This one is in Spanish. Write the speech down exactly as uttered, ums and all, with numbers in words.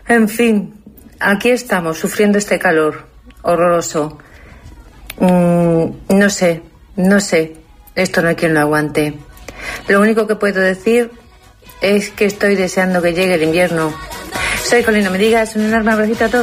En fin, aquí estamos sufriendo este calor horroroso. Mm, no sé, no sé, esto no hay quien lo aguante. Lo único que puedo decir es que estoy deseando que llegue el invierno. Soy Colina Medigas, un enorme abracito a todos.